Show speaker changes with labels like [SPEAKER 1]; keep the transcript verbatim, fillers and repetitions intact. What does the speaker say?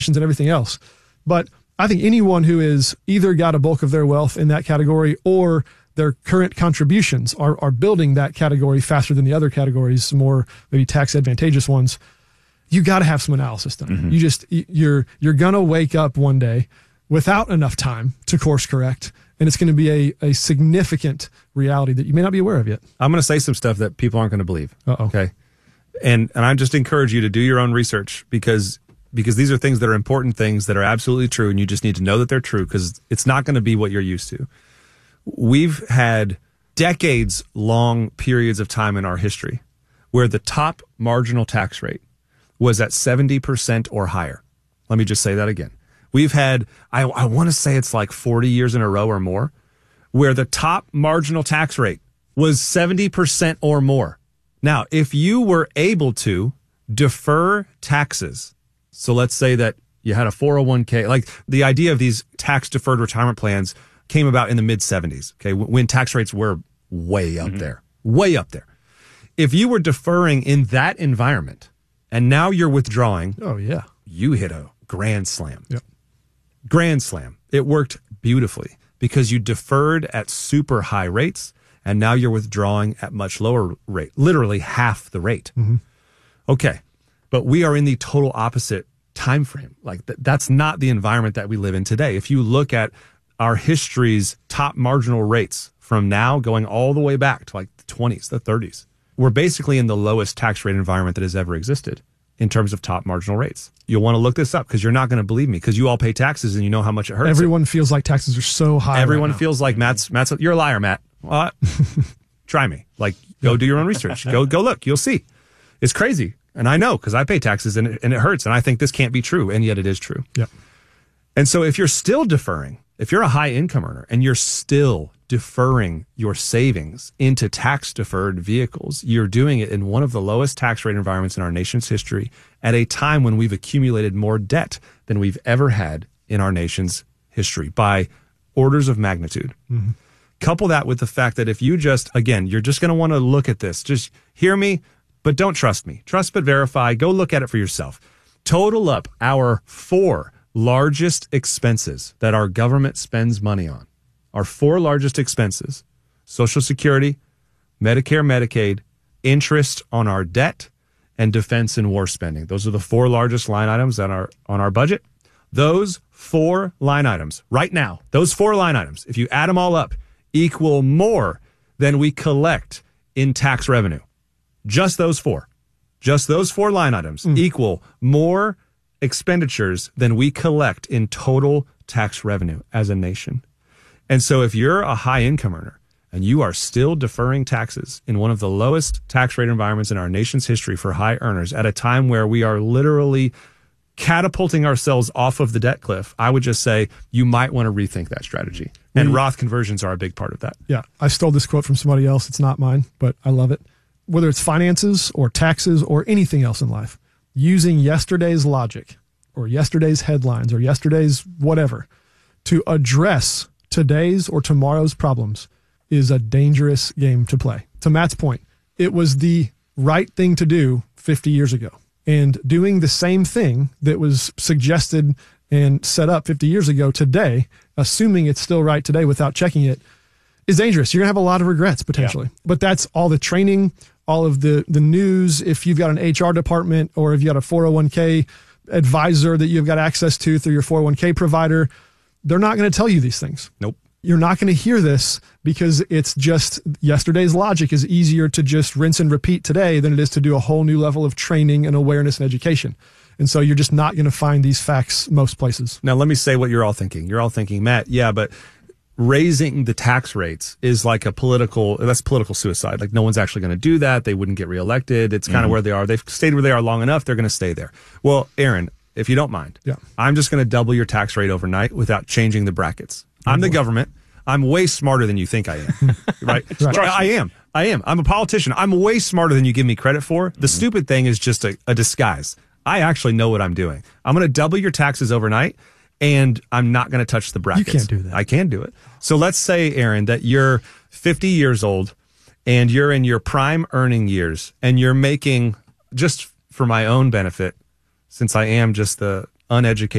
[SPEAKER 1] and everything else. But I think anyone who is either got a bulk of their wealth in that category or their current contributions are, are building that category faster than the other categories, more maybe tax advantageous ones, you got to have some analysis done. Mm-hmm. You just, you're, you're going to wake up one day without enough time to course correct. And it's going to be a, a significant reality that you may not be aware of yet.
[SPEAKER 2] I'm going to say some stuff that people aren't going to believe.
[SPEAKER 1] Uh-oh.
[SPEAKER 2] Okay. And, and I just encourage you to do your own research because, because these are things that are important things that are absolutely true. And you just need to know that they're true because it's not going to be what you're used to. We've had decades long periods of time in our history where the top marginal tax rate was at seventy percent or higher. Let me just say that again. We've had, I, I want to say it's like forty years in a row or more, where the top marginal tax rate was seventy percent or more. Now, if you were able to defer taxes, so let's say that you had a four oh one k, like the idea of these tax deferred retirement plans came about in the mid seventies, okay, when tax rates were way up mm-hmm. there, way up there. If you were deferring in that environment and now you're withdrawing,
[SPEAKER 1] oh yeah,
[SPEAKER 2] you hit a grand slam.
[SPEAKER 1] Yep.
[SPEAKER 2] Grand slam. It worked beautifully because you deferred at super high rates and now you're withdrawing at much lower rate, literally half the rate.
[SPEAKER 1] Mm-hmm.
[SPEAKER 2] Okay. But we are in the total opposite time frame. Like th- that's not the environment that we live in today. If you look at our history's top marginal rates from now going all the way back to like the twenties, the thirties, we're basically in the lowest tax rate environment that has ever existed in terms of top marginal rates. You'll want to look this up because you're not going to believe me because you all pay taxes and you know how much it hurts.
[SPEAKER 1] Everyone
[SPEAKER 2] it.
[SPEAKER 1] feels like taxes are so high.
[SPEAKER 2] Everyone
[SPEAKER 1] right
[SPEAKER 2] feels like Matt's, Matt's, you're a liar, Matt. What? Try me. Like, go do your own research. Go, go look. You'll see. It's crazy. And I know because I pay taxes and it, and it hurts. And I think this can't be true. And yet it is true.
[SPEAKER 1] Yep.
[SPEAKER 2] And so if you're still deferring, if you're a high income earner and you're still deferring your savings into tax deferred vehicles, you're doing it in one of the lowest tax rate environments in our nation's history at a time when we've accumulated more debt than we've ever had in our nation's history by orders of magnitude.
[SPEAKER 1] Mm-hmm.
[SPEAKER 2] Couple that with the fact that if you just, again, you're just going to want to look at this, just hear me, but don't trust me. Trust but verify. Go look at it for yourself. Total up our four largest expenses that our government spends money on. Our four largest expenses: Social Security, Medicare, Medicaid, interest on our debt, and defense and war spending. Those are the four largest line items that are on our budget. Those four line items right now, those four line items, if you add them all up, equal more than we collect in tax revenue. Just those four. Just those four line items mm. equal more expenditures than we collect in total tax revenue as a nation. And so if you're a high income earner and you are still deferring taxes in one of the lowest tax rate environments in our nation's history for high earners at a time where we are literally catapulting ourselves off of the debt cliff, I would just say you might want to rethink that strategy. And mm. Roth conversions are a big part of that.
[SPEAKER 1] Yeah. I stole this quote from somebody else. It's not mine, but I love it. Whether it's finances or taxes or anything else in life, using yesterday's logic or yesterday's headlines or yesterday's whatever to address today's or tomorrow's problems is a dangerous game to play. To Matt's point, it was the right thing to do fifty years ago. And doing the same thing that was suggested and set up fifty years ago today, assuming it's still right today without checking it, is dangerous. You're going to have a lot of regrets potentially. Yeah. But that's all the training, all of the, the news. If you've got an H R department or if you got a four oh one k advisor that you've got access to through your four oh one k provider, they're not going to tell you these things.
[SPEAKER 2] Nope.
[SPEAKER 1] You're not going to hear this because it's just yesterday's logic is easier to just rinse and repeat today than it is to do a whole new level of training and awareness and education. And so you're just not going to find these facts most places.
[SPEAKER 2] Now, let me say what you're all thinking. You're all thinking, Matt, yeah, but raising the tax rates is like a political, that's political suicide. Like no one's actually going to do that. They wouldn't get reelected. It's kind of mm-hmm. where they are. They've stayed where they are long enough. They're going to stay there. Well, Aaron, if you don't mind,
[SPEAKER 1] yeah.
[SPEAKER 2] I'm just going to double your tax rate overnight without changing the brackets. I'm the government. I'm way smarter than you think I am, right?
[SPEAKER 1] right.
[SPEAKER 2] I am. I am. I'm a politician. I'm way smarter than you give me credit for. The mm-hmm. stupid thing is just a, a disguise. I actually know what I'm doing. I'm going to double your taxes overnight, and I'm not going to touch the brackets.
[SPEAKER 1] You can't do that.
[SPEAKER 2] I can do it. So let's say, Aaron, that you're fifty years old, and you're in your prime earning years, and you're making, just for my own benefit, since I am just the uneducated